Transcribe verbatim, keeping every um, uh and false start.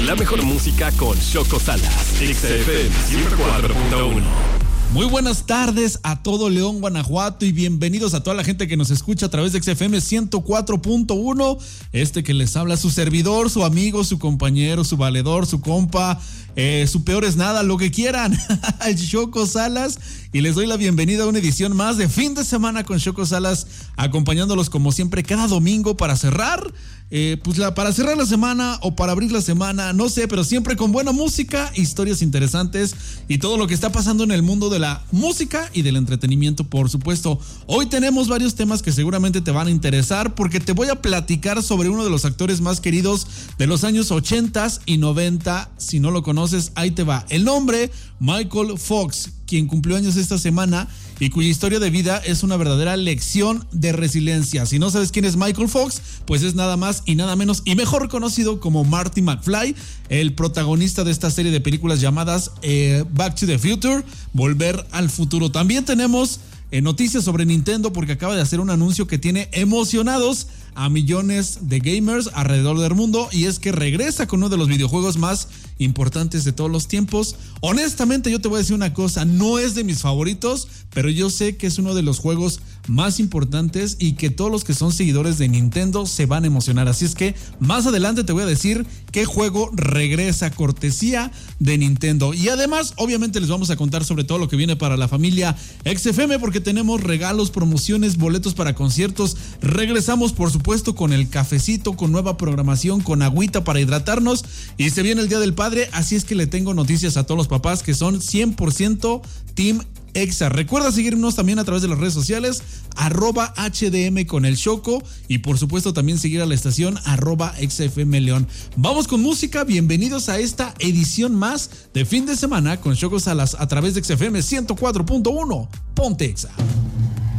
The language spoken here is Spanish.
La mejor música con Choco Salas, X F M ciento cuatro punto uno. Muy buenas tardes a todo León, Guanajuato, y bienvenidos a toda la gente que nos escucha a través de X F M ciento cuatro punto uno. Este que les habla, su servidor, su amigo, su compañero, su valedor, su compa, eh, su peor es nada, lo que quieran, el Choco Salas. Y les doy la bienvenida a una edición más de fin de semana con Choco Salas, acompañándolos como siempre cada domingo para cerrar, eh, pues la, para cerrar la semana o para abrir la semana, no sé, pero siempre con buena música, historias interesantes y todo lo que está pasando en el mundo de la música y del entretenimiento, por supuesto. Hoy tenemos varios temas que seguramente te van a interesar porque te voy a platicar sobre uno de los actores más queridos de los años ochenta y noventa. Si no lo conoces, ahí te va. El nombre, Michael Fox, quien cumplió años esta semana y cuya historia de vida es una verdadera lección de resiliencia. Si no sabes quién es Michael Fox, pues es nada más y nada menos y mejor conocido como Marty McFly, el protagonista de esta serie de películas llamadas eh, Back to the Future, Volver al Futuro. También tenemos eh, noticias sobre Nintendo porque acaba de hacer un anuncio que tiene emocionados a millones de gamers alrededor del mundo, y es que regresa con uno de los videojuegos más importantes de todos los tiempos. Honestamente, yo te voy a decir una cosa, no es de mis favoritos, pero yo sé que es uno de los juegos más importantes y que todos los que son seguidores de Nintendo se van a emocionar. Así es que más adelante te voy a decir qué juego regresa cortesía de Nintendo. Y además, obviamente les vamos a contar sobre todo lo que viene para la familia X F M porque tenemos regalos, promociones, boletos para conciertos. Regresamos, por supuesto, con el cafecito, con nueva programación, con agüita para hidratarnos, y se viene el Día del Padre, así es que le tengo noticias a todos los papás que son cien por ciento Team Exa. Recuerda seguirnos también a través de las redes sociales, arroba H D M con el Choco, y por supuesto también seguir a la estación arroba X F M León. Vamos con música, bienvenidos a esta edición más de fin de semana con Choco Salas a través de X F M ciento cuatro punto uno. Ponte Exa.